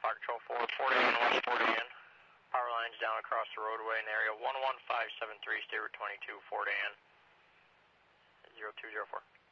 Fire Control 4, Fort Ann, West Fort Ann. Power lines down across the roadway in area 11573, State Route 22, Fort Ann. 0204.